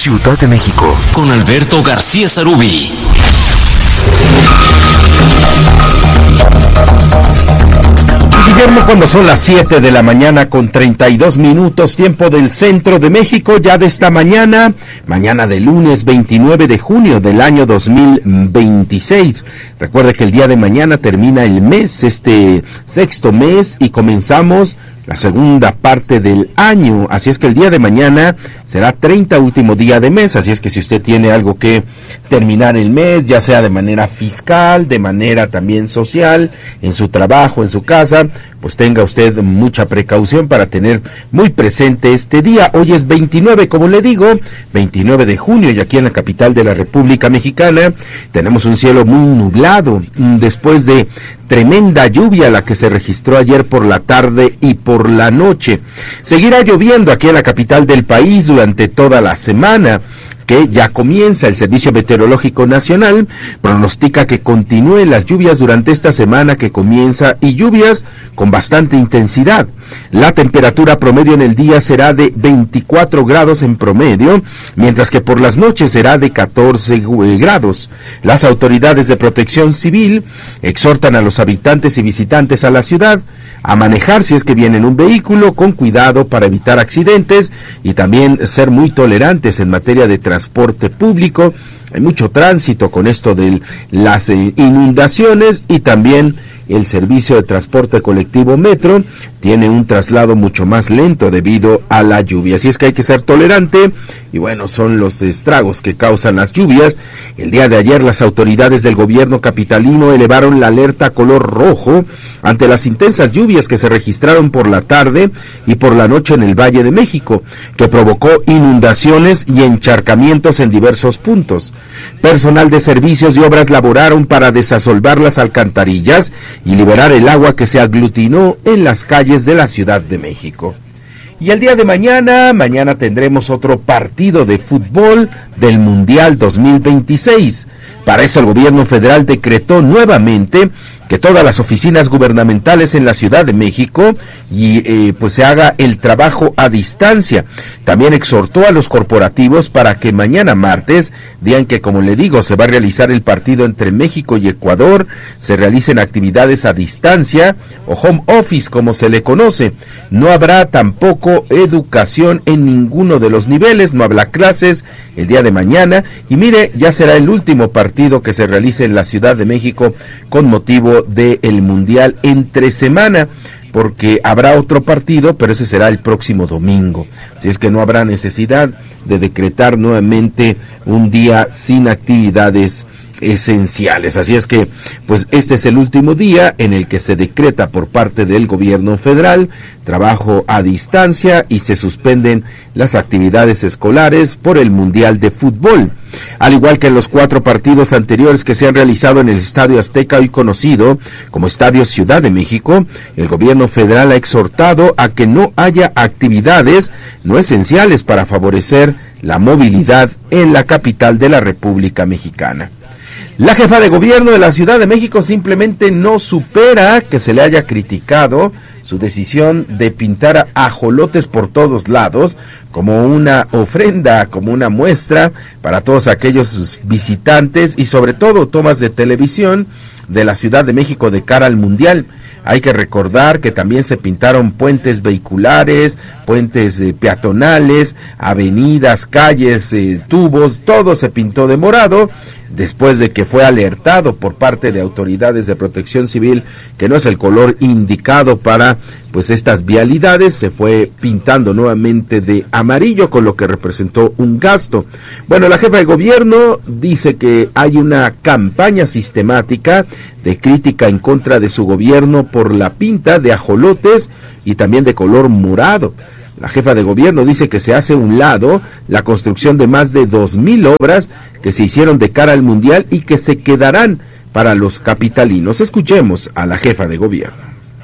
Ciudad de México, con Alberto García Sarubí. Guillermo, cuando son las 7 de la mañana con 32 minutos, tiempo del centro de México, ya de esta mañana de lunes 29 de junio del año 2026. Recuerde que el día de mañana termina el mes, este sexto mes, y comenzamos la segunda parte del año, así es que el día de mañana será 30 último día de mes, así es que si usted tiene algo que terminar el mes, ya sea de manera fiscal, de manera también social, en su trabajo, en su casa, pues tenga usted mucha precaución para tener muy presente este día. Hoy es 29, como le digo, 29 de junio, y aquí en la capital de la República Mexicana tenemos un cielo muy nublado, después de tremenda lluvia la que se registró ayer por la tarde y por la noche. Seguirá lloviendo aquí en la capital del país durante toda la semana, que ya comienza. El Servicio Meteorológico Nacional pronostica que continúen las lluvias durante esta semana que comienza, y lluvias con bastante intensidad. La temperatura promedio en el día será de 24 grados en promedio, mientras que por las noches será de 14 grados. Las autoridades de protección civil exhortan a los habitantes y visitantes a la ciudad a manejar, si es que viene en un vehículo, con cuidado para evitar accidentes, y también ser muy tolerantes en materia de transporte público. Hay mucho tránsito con esto de las inundaciones, y también el servicio de transporte colectivo Metro tiene un traslado mucho más lento debido a la lluvia. Así es que hay que ser tolerante, y bueno, son los estragos que causan las lluvias. El día de ayer las autoridades del gobierno capitalino elevaron la alerta color rojo ante las intensas lluvias que se registraron por la tarde y por la noche en el Valle de México, que provocó inundaciones y encharcamientos en diversos puntos. Personal de servicios y obras laboraron para desasolvar las alcantarillas y liberar el agua que se aglutinó en las calles de la Ciudad de México. Y el día de mañana tendremos otro partido de fútbol del Mundial 2026. Para eso el gobierno federal decretó nuevamente que todas las oficinas gubernamentales en la Ciudad de México pues se haga el trabajo a distancia. También exhortó a los corporativos para que mañana martes, día en que, como le digo, se va a realizar el partido entre México y Ecuador, se realicen actividades a distancia o home office, como se le conoce. No habrá tampoco educación en ninguno de los niveles, no habrá clases el día de mañana, y mire, ya será el último partido que se realice en la Ciudad de México con motivo del Mundial entre semana, porque habrá otro partido, pero ese será el próximo domingo. Así es que no habrá necesidad de decretar nuevamente un día sin actividades esenciales. Así es que, pues este es el último día en el que se decreta por parte del gobierno federal trabajo a distancia, y se suspenden las actividades escolares por el Mundial de Fútbol. Al igual que en los 4 partidos anteriores que se han realizado en el Estadio Azteca, hoy conocido como Estadio Ciudad de México, el gobierno federal ha exhortado a que no haya actividades no esenciales para favorecer la movilidad en la capital de la República Mexicana. La jefa de gobierno de la Ciudad de México simplemente no supera que se le haya criticado su decisión de pintar ajolotes por todos lados como una ofrenda, como una muestra para todos aquellos visitantes y sobre todo tomas de televisión de la Ciudad de México de cara al Mundial. Hay que recordar que también se pintaron puentes vehiculares, puentes peatonales, avenidas, calles, tubos, todo se pintó de morado, después de que fue alertado por parte de autoridades de protección civil que no es el color indicado para pues estas vialidades. Se fue pintando nuevamente de amarillo, con lo que representó un gasto. Bueno, la jefa de gobierno dice que hay una campaña sistemática de crítica en contra de su gobierno por la pinta de ajolotes y también de color morado. La jefa de gobierno dice que se hace a un lado la construcción de más de 2,000 obras que se hicieron de cara al Mundial y que se quedarán para los capitalinos. Escuchemos a la jefa de gobierno.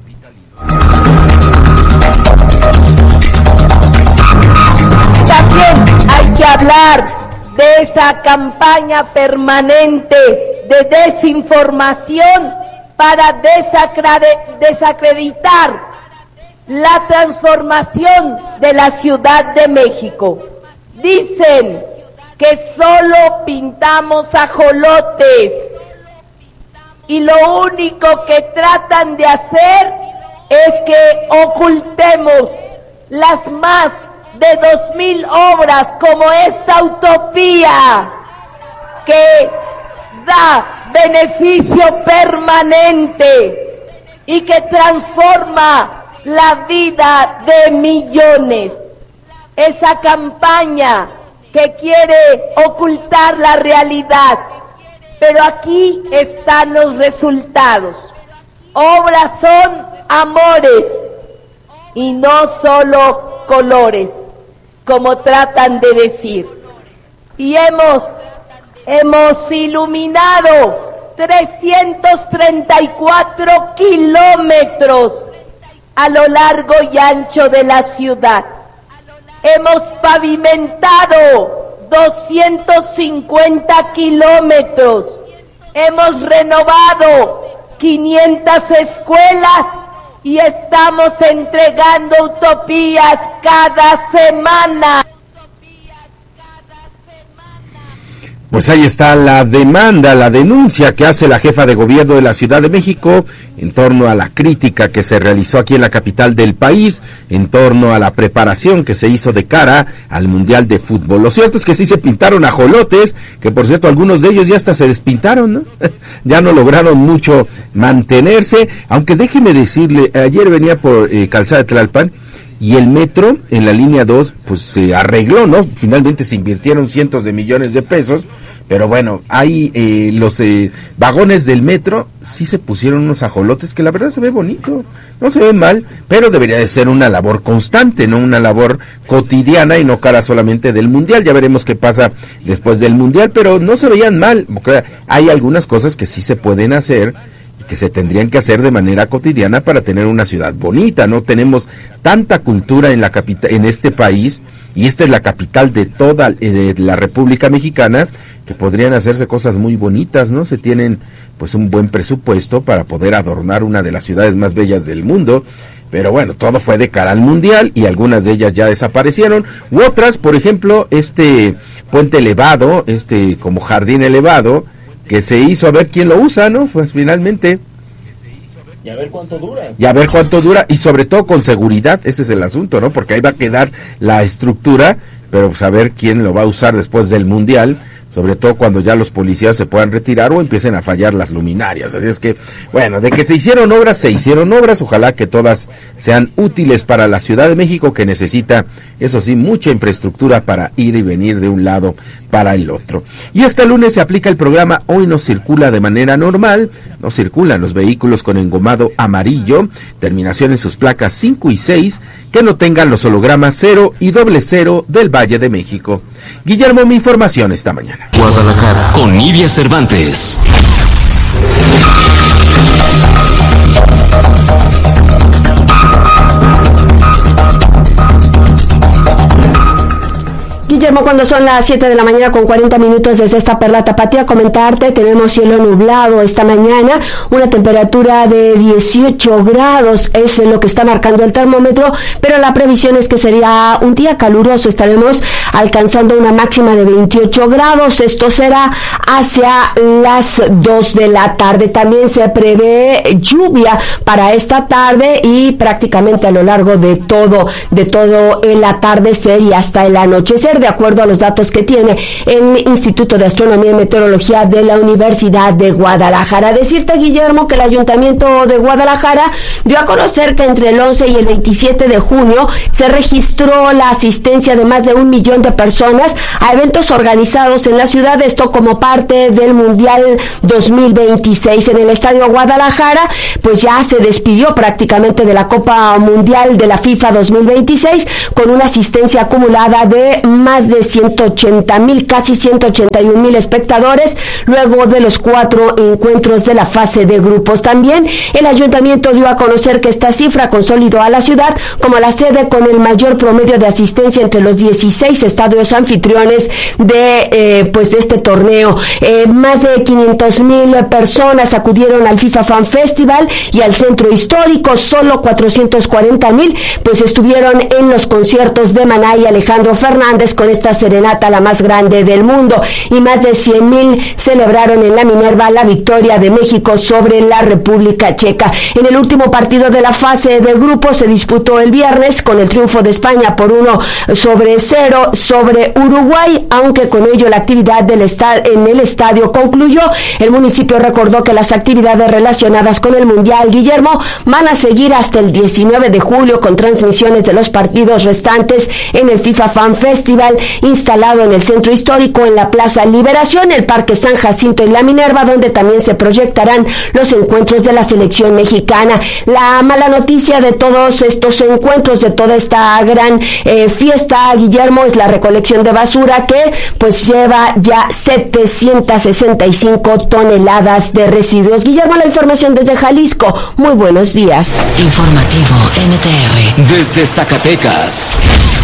También hay que hablar de esa campaña permanente de desinformación para desacreditar la transformación de la Ciudad de México. Dicen que solo pintamos ajolotes y lo único que tratan de hacer es que ocultemos las más de 2,000 obras como esta utopía que da beneficio permanente y que transforma la vida de millones. Esa campaña que quiere ocultar la realidad, pero aquí están los resultados. Obras son amores y no solo colores, como tratan de decir. Y hemos iluminado 334 kilómetros a lo largo y ancho de la ciudad. Hemos pavimentado 250 kilómetros. Hemos renovado 500 escuelas y estamos entregando utopías cada semana. Pues ahí está la demanda, la denuncia que hace la jefa de gobierno de la Ciudad de México en torno a la crítica que se realizó aquí en la capital del país, en torno a la preparación que se hizo de cara al Mundial de Fútbol. Lo cierto es que sí se pintaron ajolotes, que por cierto algunos de ellos ya hasta se despintaron, ¿no? Ya no lograron mucho mantenerse, aunque déjeme decirle, ayer venía por Calzada de Tlalpan, y el metro en la línea 2 pues se arregló, ¿no? Finalmente se invirtieron cientos de millones de pesos, pero bueno, hay los vagones del metro sí se pusieron unos ajolotes que la verdad se ve bonito, no se ve mal, pero debería de ser una labor constante, no una labor cotidiana y no cara solamente del Mundial. Ya veremos qué pasa después del Mundial, pero no se veían mal, porque hay algunas cosas que sí se pueden hacer, que se tendrían que hacer de manera cotidiana para tener una ciudad bonita. No tenemos tanta cultura en la capital, en este país, y esta es la capital de toda la República Mexicana, que podrían hacerse cosas muy bonitas, ¿no? Se tienen pues un buen presupuesto para poder adornar una de las ciudades más bellas del mundo, pero bueno, todo fue de cara al Mundial y algunas de ellas ya desaparecieron, u otras, por ejemplo, este puente elevado, como jardín elevado, que se hizo, a ver quién lo usa, ¿no? Pues finalmente. Y a ver cuánto dura. Y a ver cuánto dura, y sobre todo con seguridad, ese es el asunto, ¿no? Porque ahí va a quedar la estructura, pero pues a ver quién lo va a usar después del Mundial, sobre todo cuando ya los policías se puedan retirar o empiecen a fallar las luminarias. Así es que, bueno, de que se hicieron obras, ojalá que todas sean útiles para la Ciudad de México, que necesita, eso sí, mucha infraestructura para ir y venir de un lado para el otro. Y este lunes se aplica el programa Hoy no circula de manera normal, no circulan los vehículos con engomado amarillo, terminación en sus placas 5 y 6, que no tengan los hologramas 0 y 00 del Valle de México. Guillermo, mi información esta mañana. Guadalajara, con Nidia Cervantes. Guillermo, cuando son las 7 de la mañana con 40 minutos desde esta Perla Tapatía, comentarte, tenemos cielo nublado esta mañana, una temperatura de 18 grados, es lo que está marcando el termómetro, pero la previsión es que sería un día caluroso, estaremos alcanzando una máxima de 28 grados, esto será hacia las 2 de la tarde. También se prevé lluvia para esta tarde y prácticamente a lo largo de todo el atardecer y hasta el anochecer, de acuerdo a los datos que tiene el Instituto de Astronomía y Meteorología de la Universidad de Guadalajara. Decirte, Guillermo, que el Ayuntamiento de Guadalajara dio a conocer que entre el 11 y el 27 de junio se registró la asistencia de más de 1 millón de personas a eventos organizados en la ciudad, esto como parte del Mundial 2026. En el Estadio Guadalajara, pues ya se despidió prácticamente de la Copa Mundial de la FIFA 2026 con una asistencia acumulada de más de 180,000, casi 181,000 espectadores, luego de los 4 encuentros de la fase de grupos. También el ayuntamiento dio a conocer que esta cifra consolidó a la ciudad como la sede con el mayor promedio de asistencia entre los 16 estadios anfitriones de este torneo. Más de 500,000 personas acudieron al FIFA Fan Festival y al centro histórico. Solo 440,000 pues estuvieron en los conciertos de Maná y Alejandro Fernández, con esta serenata, la más grande del mundo, y más de 100,000 celebraron en la Minerva la victoria de México sobre la República Checa. En el último partido de la fase de grupo se disputó el viernes con el triunfo de España por 1-0 sobre Uruguay, aunque con ello la actividad en el estadio concluyó. El municipio recordó que las actividades relacionadas con el Mundial, Guillermo, van a seguir hasta el 19 de julio con transmisiones de los partidos restantes en el FIFA Fan Festival, instalado en el centro histórico en la Plaza Liberación, el Parque San Jacinto y la Minerva, donde también se proyectarán los encuentros de la selección mexicana. La mala noticia de todos estos encuentros, de toda esta gran fiesta, Guillermo, es la recolección de basura que pues lleva ya 765 toneladas de residuos. Guillermo, la información desde Jalisco. Muy buenos días. Informativo NTR desde Zacatecas.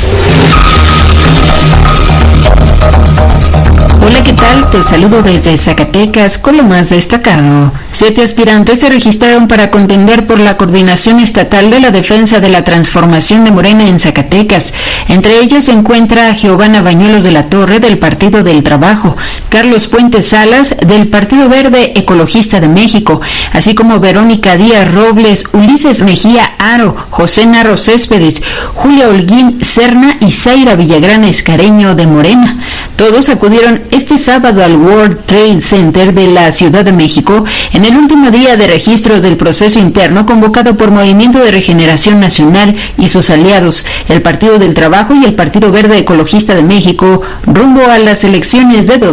Hola, ¿qué tal? Te saludo desde Zacatecas con lo más destacado. 7 aspirantes se registraron para contender por la Coordinación Estatal de la Defensa de la Transformación de Morena en Zacatecas. Entre ellos se encuentra Giovanna Bañuelos de la Torre, del Partido del Trabajo, Carlos Puentes Salas, del Partido Verde Ecologista de México, así como Verónica Díaz Robles, Ulises Mejía Aro, José Narro Céspedes, Julia Holguín Serna y Zaira Villagrán Escareño de Morena. Todos acudieron este sábado al World Trade Center de la Ciudad de México en el último día de registros del proceso interno convocado por Movimiento de Regeneración Nacional y sus aliados, el Partido del Trabajo y el Partido Verde Ecologista de México, rumbo a las elecciones de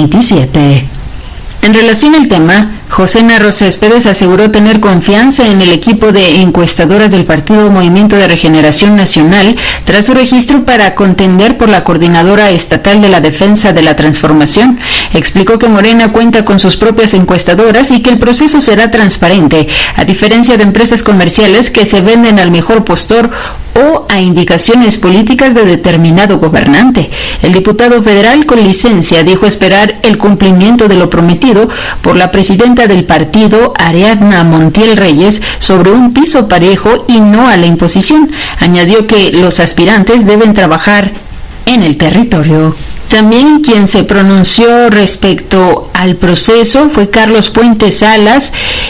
2027. En relación al tema, José Narro Céspedes aseguró tener confianza en el equipo de encuestadoras del Partido Movimiento de Regeneración Nacional tras su registro para contender por la Coordinadora Estatal de la Defensa de la Transformación. Explicó que Morena cuenta con sus propias encuestadoras y que el proceso será transparente, a diferencia de empresas comerciales que se venden al mejor postor o a indicaciones políticas de determinado gobernante. El diputado federal con licencia dijo esperar el cumplimiento de lo prometido por la presidenta del partido, Ariadna Montiel Reyes, sobre un piso parejo y no a la imposición. Añadió que los aspirantes deben trabajar en el territorio. También quien se pronunció respecto al proceso fue Carlos Puentes Salas,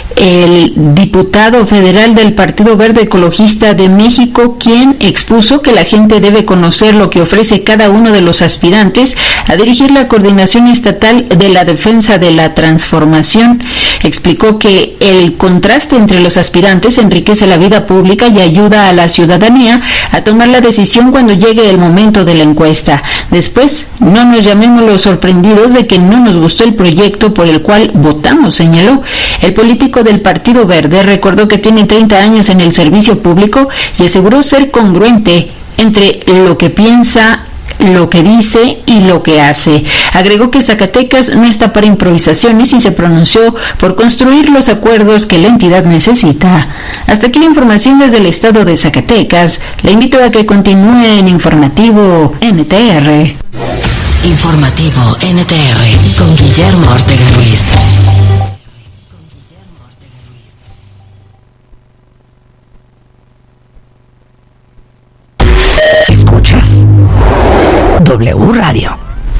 el diputado federal del Partido Verde Ecologista de México, quien expuso que la gente debe conocer lo que ofrece cada uno de los aspirantes a dirigir la Coordinación Estatal de la Defensa de la Transformación. Explicó que el contraste entre los aspirantes enriquece la vida pública y ayuda a la ciudadanía a tomar la decisión cuando llegue el momento de la encuesta. Después, no nos llamemos los sorprendidos de que no nos gustó el proyecto por el cual votamos, señaló. El político del Partido Verde recordó que tiene 30 años en el servicio público y aseguró ser congruente entre lo que piensa, lo que dice y lo que hace. Agregó que Zacatecas no está para improvisaciones y se pronunció por construir los acuerdos que la entidad necesita. Hasta aquí la información desde el estado de Zacatecas. Le invito a que continúe en Informativo NTR. Informativo NTR con Guillermo Ortega Ruiz. Escuchas W Radio.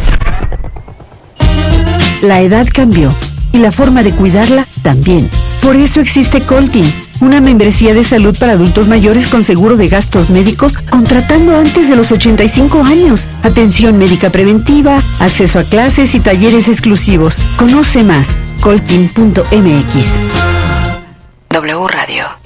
La edad cambió y la forma de cuidarla también. Por eso existe Coltin, una membresía de salud para adultos mayores con seguro de gastos médicos contratando antes de los 85 años. Atención médica preventiva, acceso a clases y talleres exclusivos. Conoce más, coltin.mx. W Radio.